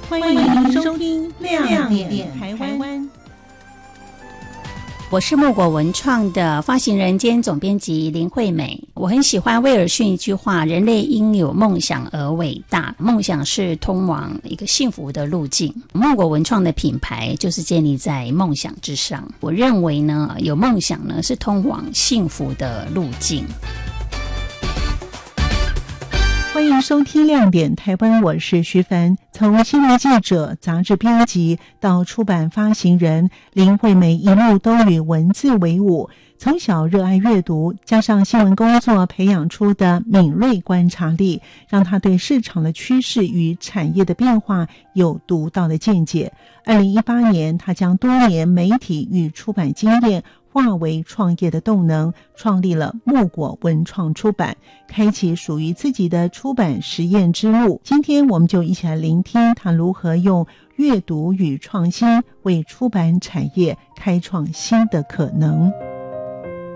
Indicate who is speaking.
Speaker 1: 欢迎收听亮点台湾。
Speaker 2: 我是木果文创的发行人兼总编辑林惠美。我很喜欢威尔逊一句话：人类因有梦想而伟大，梦想是通往一个幸福的路径。木果文创的品牌就是建立在梦想之上。我认为呢，有梦想呢是通往幸福的路径。
Speaker 1: 欢迎收听亮点台湾，我是徐凡。从新闻记者、杂志编辑到出版发行人，林惠美一路都与文字为伍。从小热爱阅读，加上新闻工作培养出的敏锐观察力，让她对市场的趋势与产业的变化有独到的见解。2018年，她将多年媒体与出版经验化为创业的动能，创立了木果文创出版，开启属于自己的出版实验之路。今天我们就一起来聆听他如何用阅读与创新为出版产业开创新的可能。